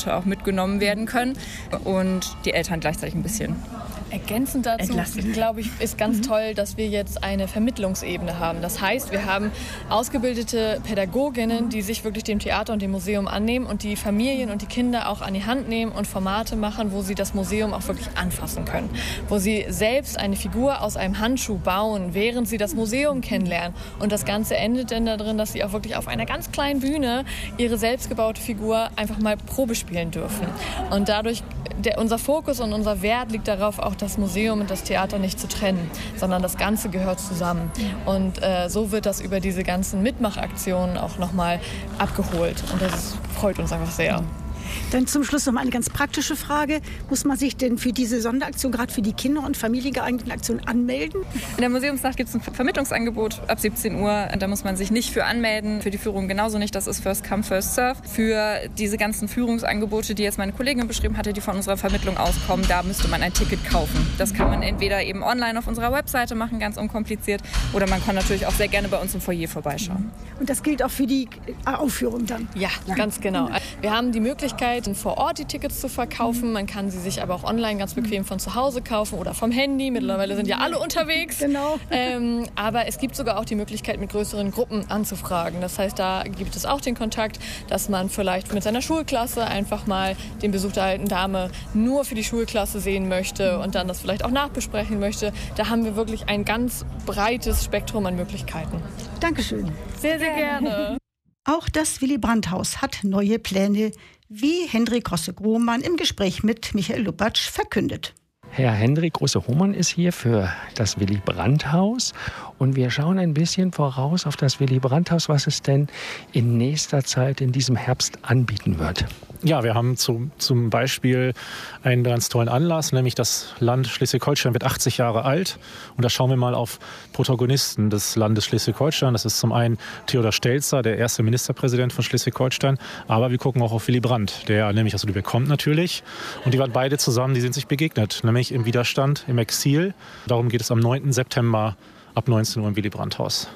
Orte auch mitgenommen werden können und die Eltern gleichzeitig ein bisschen ergänzend dazu, glaube ich, ist ganz toll, dass wir jetzt eine Vermittlungsebene haben. Das heißt, wir haben ausgebildete Pädagoginnen, die sich wirklich dem Theater und dem Museum annehmen und die Familien und die Kinder auch an die Hand nehmen und Formate machen, wo sie das Museum auch wirklich anfassen können. Wo sie selbst eine Figur aus einem Handschuh bauen, während sie das Museum kennenlernen. Und das Ganze endet dann darin, dass sie auch wirklich auf einer ganz kleinen Bühne ihre selbstgebaute Figur einfach mal Probe spielen dürfen. Und dadurch, unser Fokus und unser Wert liegt darauf, auch das Museum und das Theater nicht zu trennen, sondern das Ganze gehört zusammen. Und so wird das über diese ganzen Mitmachaktionen auch nochmal abgeholt. Und das freut uns einfach sehr. Dann zum Schluss noch mal eine ganz praktische Frage. Muss man sich denn für diese Sonderaktion, gerade für die Kinder- und familiengeeigneten Aktionen, anmelden? In der Museumsnacht gibt es ein Vermittlungsangebot ab 17 Uhr. Da muss man sich nicht für anmelden, für die Führung genauso nicht. Das ist First Come, First Serve. Für diese ganzen Führungsangebote, die jetzt meine Kollegin beschrieben hatte, die von unserer Vermittlung auskommen, da müsste man ein Ticket kaufen. Das kann man entweder eben online auf unserer Webseite machen, ganz unkompliziert, oder man kann natürlich auch sehr gerne bei uns im Foyer vorbeischauen. Und das gilt auch für die Aufführung dann? Ja, ganz genau. Wir haben die Möglichkeit, vor Ort die Tickets zu verkaufen. Man kann sie sich aber auch online ganz bequem von zu Hause kaufen oder vom Handy. Mittlerweile sind ja alle unterwegs. Genau. Aber es gibt sogar auch die Möglichkeit, mit größeren Gruppen anzufragen. Das heißt, da gibt es auch den Kontakt, dass man vielleicht mit seiner Schulklasse einfach mal den Besuch der alten Dame nur für die Schulklasse sehen möchte und dann das vielleicht auch nachbesprechen möchte. Da haben wir wirklich ein ganz breites Spektrum an Möglichkeiten. Dankeschön. Sehr, sehr gerne. Auch das Willy-Brandt-Haus hat neue Pläne, wie Hendrik Grosse-Grohmann im Gespräch mit Michael Lupatsch verkündet. Herr Hendrik Grosse-Grohmann ist hier für das Willy-Brandt-Haus und wir schauen ein bisschen voraus auf das Willy-Brandt-Haus, was es denn in nächster Zeit, in diesem Herbst anbieten wird. Ja, wir haben zum Beispiel einen ganz tollen Anlass, nämlich das Land Schleswig-Holstein wird 80 Jahre alt. Und da schauen wir mal auf Protagonisten des Landes Schleswig-Holstein. Das ist zum einen Theodor Steltzer, der erste Ministerpräsident von Schleswig-Holstein. Aber wir gucken auch auf Willy Brandt, der nämlich aus Lübeck kommt natürlich. Und die waren beide zusammen, die sind sich begegnet, nämlich im Widerstand, im Exil. Darum geht es am 9. September ab 19 Uhr im Willy-Brandt-Haus.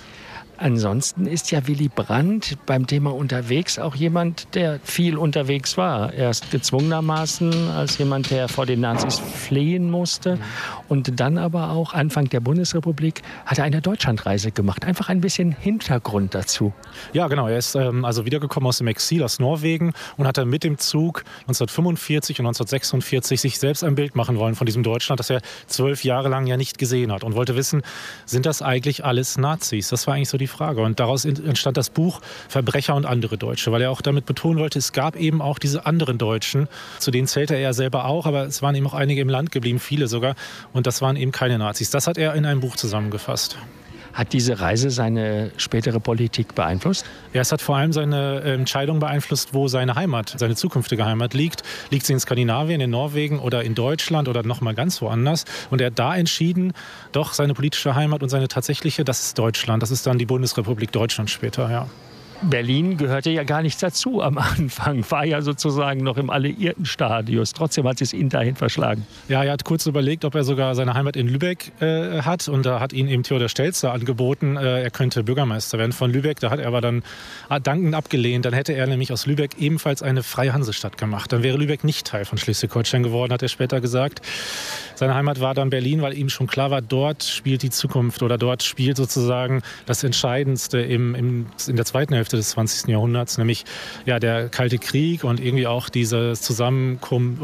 Ansonsten ist ja Willy Brandt beim Thema unterwegs auch jemand, der viel unterwegs war. Erst gezwungenermaßen als jemand, der vor den Nazis fliehen musste. Und dann aber auch Anfang der Bundesrepublik hat er eine Deutschlandreise gemacht. Einfach ein bisschen Hintergrund dazu. Ja, genau. Er ist also wiedergekommen aus dem Exil, aus Norwegen und hat dann mit dem Zug 1945 und 1946 sich selbst ein Bild machen wollen von diesem Deutschland, das er 12 Jahre lang ja nicht gesehen hat. Und wollte wissen, sind das eigentlich alles Nazis? Das war eigentlich so die Frage. Und daraus entstand das Buch Verbrecher und andere Deutsche, weil er auch damit betonen wollte, es gab eben auch diese anderen Deutschen, zu denen zählte er selber auch, aber es waren eben auch einige im Land geblieben, viele sogar. Und das waren eben keine Nazis. Das hat er in einem Buch zusammengefasst. Hat diese Reise seine spätere Politik beeinflusst? Ja, es hat vor allem seine Entscheidung beeinflusst, wo seine Heimat, seine zukünftige Heimat liegt. Liegt sie in Skandinavien, in Norwegen oder in Deutschland oder noch mal ganz woanders? Und er hat da entschieden, doch seine politische Heimat und seine tatsächliche, das ist Deutschland. Das ist dann die Bundesrepublik Deutschland später, ja. Berlin gehörte ja gar nichts dazu am Anfang, war ja sozusagen noch im alliierten Stadius. Trotzdem hat es ihn dahin verschlagen. Ja, er hat kurz überlegt, ob er sogar seine Heimat in Lübeck hat. Und da hat ihn eben Theodor Steltzer angeboten, er könnte Bürgermeister werden von Lübeck. Da hat er aber dann dankend abgelehnt. Dann hätte er nämlich aus Lübeck ebenfalls eine freie Hansestadt gemacht. Dann wäre Lübeck nicht Teil von Schleswig-Holstein geworden, hat er später gesagt. Seine Heimat war dann Berlin, weil ihm schon klar war, dort spielt die Zukunft oder dort spielt sozusagen das Entscheidendste in der zweiten Hälfte des 20. Jahrhunderts, nämlich ja, der Kalte Krieg und irgendwie auch dieses Zusammenkommen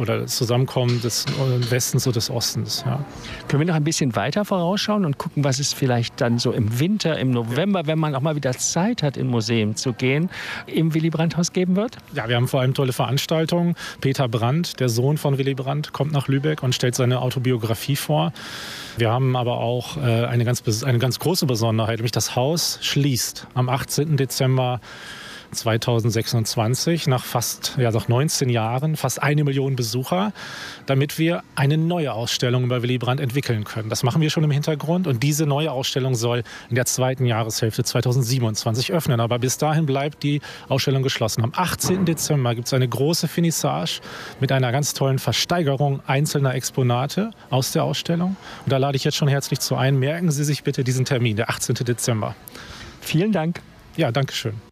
des Westens und des Ostens. Ja. Können wir noch ein bisschen weiter vorausschauen und gucken, was es vielleicht dann so im Winter, im November, wenn man auch mal wieder Zeit hat, in Museen zu gehen, im Willy-Brandt-Haus geben wird? Ja, wir haben vor allem tolle Veranstaltungen. Peter Brandt, der Sohn von Willy Brandt, kommt nach Lübeck und stellt seine Autobiografie vor. Wir haben aber auch eine ganz große Besonderheit, nämlich das Haus schließt am 18. Dezember 2026, nach 19 Jahren, fast 1 Million Besucher, damit wir eine neue Ausstellung über Willy Brandt entwickeln können. Das machen wir schon im Hintergrund und diese neue Ausstellung soll in der zweiten Jahreshälfte 2027 öffnen. Aber bis dahin bleibt die Ausstellung geschlossen. Am 18. Dezember gibt es eine große Finissage mit einer ganz tollen Versteigerung einzelner Exponate aus der Ausstellung. Und da lade ich jetzt schon herzlich zu ein. Merken Sie sich bitte diesen Termin, der 18. Dezember. Vielen Dank. Ja, danke schön.